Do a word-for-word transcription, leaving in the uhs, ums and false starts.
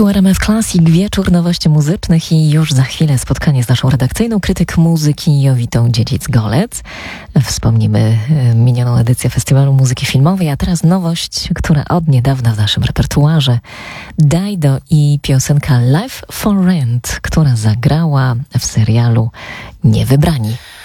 Tu R M F Classic, wieczór nowości muzycznych i już za chwilę spotkanie z naszą redakcyjną krytyk muzyki Jowitą Dziedzic-Golec. Wspomnimy minioną edycję Festiwalu Muzyki Filmowej, a teraz nowość, która od niedawna w naszym repertuarze. Dido i piosenka Life for Rent, która zagrała w serialu Niewybrani.